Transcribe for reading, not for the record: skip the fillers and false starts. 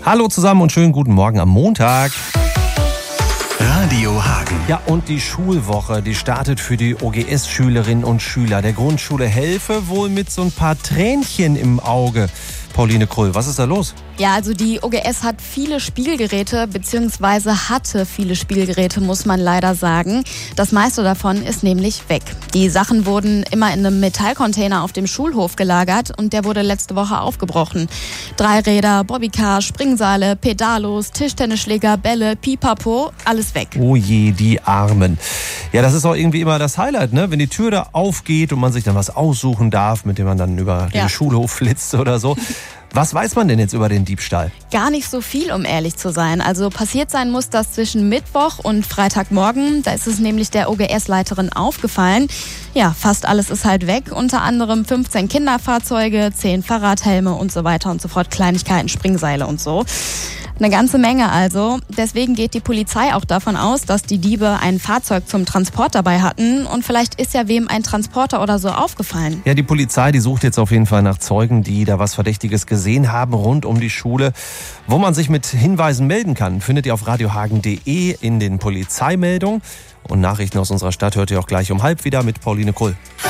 Hallo zusammen und schönen guten Morgen am Montag. Radio Hagen. Ja, und die Schulwoche, die startet für die OGS-Schülerinnen und Schüler der Grundschule Helfe wohl mit so ein paar Tränchen im Auge. Pauline Krull, was ist da los? Ja, also die OGS hat viele Spielgeräte, beziehungsweise hatte viele Spielgeräte, muss man leider sagen. Das meiste davon ist nämlich weg. Die Sachen wurden immer in einem Metallcontainer auf dem Schulhof gelagert und der wurde letzte Woche aufgebrochen. Dreiräder, Bobbycar, Springseile, Pedalos, Tischtennisschläger, Bälle, Pipapo, alles weg. Oh je, die Armen. Ja, das ist auch irgendwie immer das Highlight, ne? Wenn die Tür da aufgeht und man sich dann was aussuchen darf, mit dem man dann über den Schulhof flitzt oder so. Was weiß man denn jetzt über den Diebstahl? Gar nicht so viel, um ehrlich zu sein. Also passiert sein muss das zwischen Mittwoch und Freitagmorgen. Da ist es nämlich der OGS-Leiterin aufgefallen. Ja, fast alles ist halt weg. Unter anderem 15 Kinderfahrzeuge, 10 Fahrradhelme und so weiter und so fort. Kleinigkeiten, Springseile und so. Eine ganze Menge also. Deswegen geht die Polizei auch davon aus, dass die Diebe ein Fahrzeug zum Transport dabei hatten. Und vielleicht ist ja wem ein Transporter oder so aufgefallen. Ja, die Polizei, die sucht jetzt auf jeden Fall nach Zeugen, die da was Verdächtiges gesehen haben rund um die Schule. Wo man sich mit Hinweisen melden kann, findet ihr auf radiohagen.de in den Polizeimeldungen. Und Nachrichten aus unserer Stadt hört ihr auch gleich um 12:30 wieder mit Pauline Krull.